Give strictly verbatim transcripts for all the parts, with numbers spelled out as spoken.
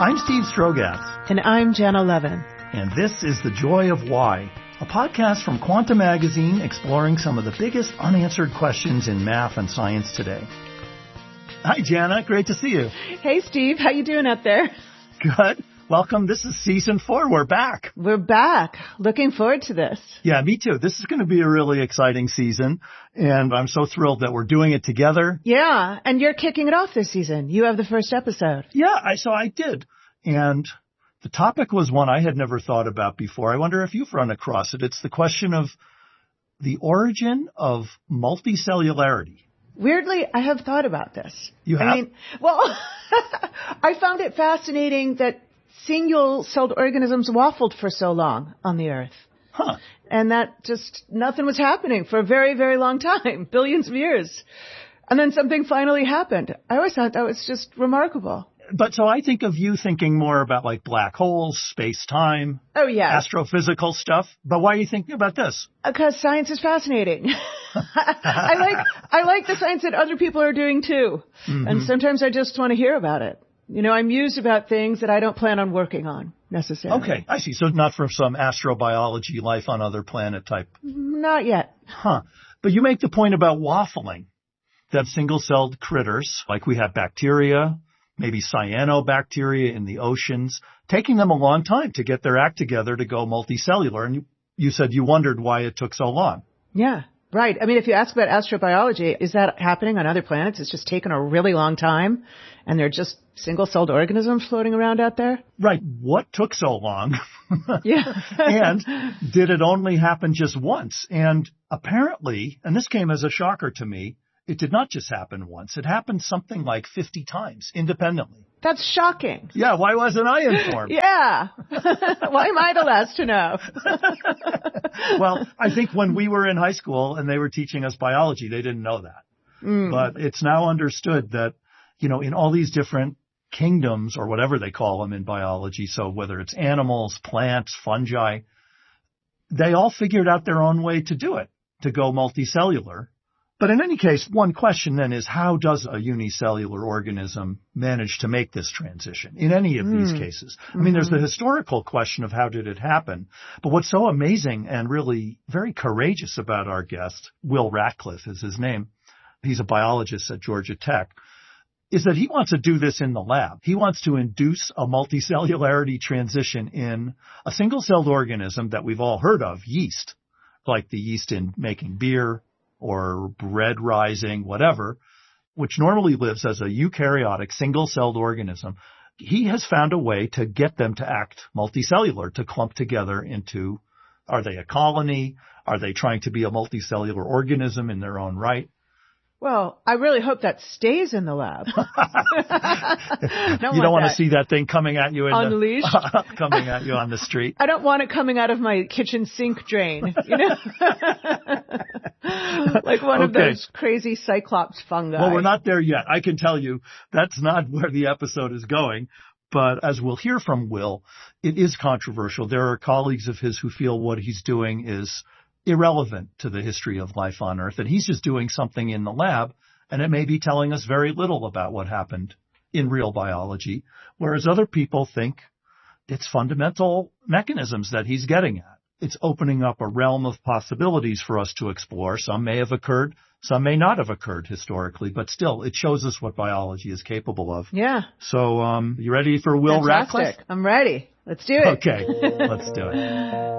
I'm Steve Strogatz. And I'm Jana Levin. And this is The Joy of Why, a podcast from Quanta Magazine exploring some of the biggest unanswered questions in math and science today. Hi, Jana. Great to see you. Hey, Steve. How you doing out there? Good. Welcome. This is season four. We're back. We're back. Looking forward to this. Yeah, me too. This is going to be a really exciting season, and I'm so thrilled that we're doing it together. Yeah, and you're kicking it off this season. You have the first episode. Yeah, I so I did. And the topic was one I had never thought about before. I wonder if you've run across it. It's the question of the origin of multicellularity. Weirdly, I have thought about this. You have? I mean, well, I found it fascinating that single-celled organisms waffled for so long on the Earth. Huh. And that just, nothing was happening for a very, very long time, billions of years. And then something finally happened. I always thought that was just remarkable. But so I think of you thinking more about like black holes, space-time. Oh, yeah. Astrophysical stuff. But why are you thinking about this? Because science is fascinating. I like, I like the science that other people are doing too. Mm-hmm. And sometimes I just want to hear about it. You know, I muse about things that I don't plan on working on necessarily. Okay, I see. So not for some astrobiology, life on other planet type. Not yet. Huh. But you make the point about waffling, that single-celled critters, like we have bacteria, maybe cyanobacteria in the oceans, taking them a long time to get their act together to go multicellular. And you, you said you wondered why it took so long. Yeah. Right. I mean, if you ask about astrobiology, is that happening on other planets? It's just taken a really long time, and they're just single-celled organisms floating around out there? Right. What took so long? Yeah. And did it only happen just once? And apparently, and this came as a shocker to me, it did not just happen once. It happened something like fifty times independently. That's shocking. Yeah, why wasn't I informed? Yeah. Why am I the last to know? Well, I think when we were in high school and they were teaching us biology, they didn't know that. Mm. But it's now understood that, you know, in all these different kingdoms or whatever they call them in biology, so whether it's animals, plants, fungi, they all figured out their own way to do it, to go multicellular. But in any case, one question then is, how does a unicellular organism manage to make this transition in any of mm. these cases? I mean, mm-hmm. there's the historical question of how did it happen. But what's so amazing and really very courageous about our guest, Will Ratcliffe is his name, he's a biologist at Georgia Tech, is that he wants to do this in the lab. He wants to induce a multicellularity transition in a single-celled organism that we've all heard of, yeast, like the yeast in making beer, or bread rising, whatever, which normally lives as a eukaryotic single-celled organism. He has found a way to get them to act multicellular, to clump together into, are they a colony? Are they trying to be a multicellular organism in their own right? Well, I really hope that stays in the lab. You don't want to see that thing coming at you in unleashed, the, coming at you on the street. I don't want it coming out of my kitchen sink drain, you know, like one okay. of those crazy cyclops fungi. Well, we're not there yet. I can tell you that's not where the episode is going. But as we'll hear from Will, it is controversial. There are colleagues of his who feel what he's doing is irrelevant to the history of life on Earth, that he's just doing something in the lab, and it may be telling us very little about what happened in real biology, whereas other people think it's fundamental mechanisms that he's getting at. It's opening up a realm of possibilities for us to explore. Some may have occurred, some may not have occurred historically, but still, it shows us what biology is capable of. Yeah. So, um, you ready for Will Fantastic. Ratcliffe? I'm ready. Let's do it. Okay, let's do it.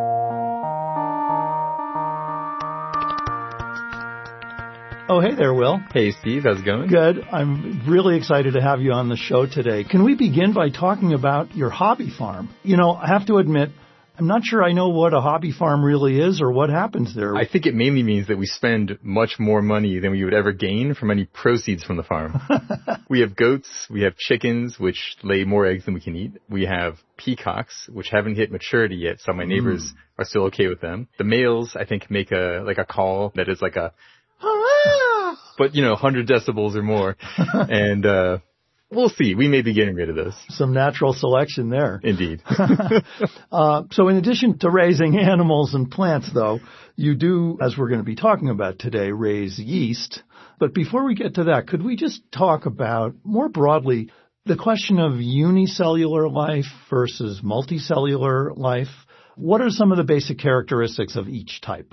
Oh, hey there, Will. Hey, Steve. How's it going? Good. I'm really excited to have you on the show today. Can we begin by talking about your hobby farm? You know, I have to admit, I'm not sure I know what a hobby farm really is or what happens there. I think it mainly means that we spend much more money than we would ever gain from any proceeds from the farm. We have goats, we have chickens, which lay more eggs than we can eat. We have peacocks, which haven't hit maturity yet, so my neighbors mm. are still okay with them. The males, I think, make a like a call that is like a but, you know, one hundred decibels or more. And uh we'll see. We may be getting rid of those. Some natural selection there. Indeed. uh So in addition to raising animals and plants, though, you do, as we're going to be talking about today, raise yeast. But before we get to that, could we just talk about, more broadly, The question of unicellular life versus multicellular life, what are some of the basic characteristics of each type?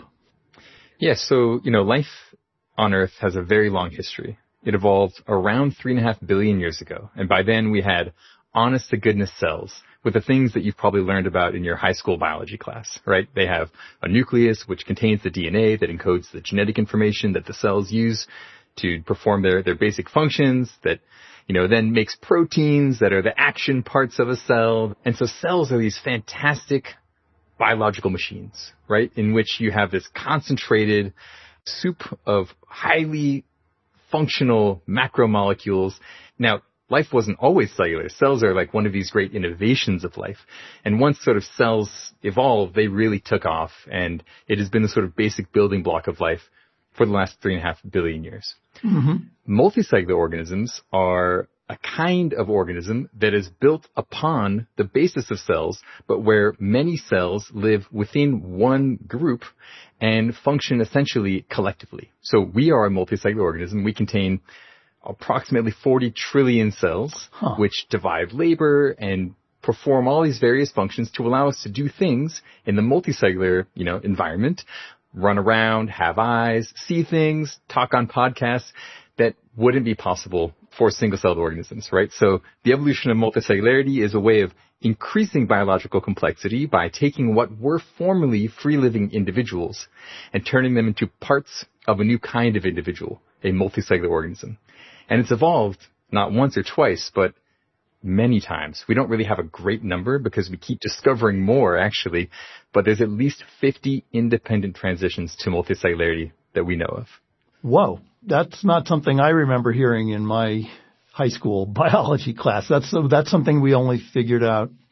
Yes, yeah, so, you know, life on Earth has a very long history. It evolved around three and a half billion years ago. And by then we had honest to goodness cells with the things that you've probably learned about in your high school biology class, right? They have a nucleus which contains the D N A that encodes the genetic information that the cells use to perform their, their basic functions that, you know, then makes proteins that are the action parts of a cell. And so cells are these fantastic biological machines, right? In which you have this concentrated soup of highly functional macromolecules. Now, life wasn't always cellular. Cells are like one of these great innovations of life. And once sort of cells evolved, they really took off. And it has been the sort of basic building block of life for the last three and a half billion years. Mm-hmm. Multicellular organisms are a kind of organism that is built upon the basis of cells, but where many cells live within one group and function essentially collectively. So we are a multicellular organism. We contain approximately forty trillion cells, huh. which divide labor and perform all these various functions to allow us to do things in the multicellular, you know, environment, run around, have eyes, see things, talk on podcasts that wouldn't be possible for single-celled organisms, right? So the evolution of multicellularity is a way of increasing biological complexity by taking what were formerly free-living individuals and turning them into parts of a new kind of individual, a multicellular organism. And it's evolved not once or twice, but many times. We don't really have a great number because we keep discovering more, actually, but there's at least fifty independent transitions to multicellularity that we know of. Whoa. That's not something I remember hearing in my high school biology class. That's that's something we only figured out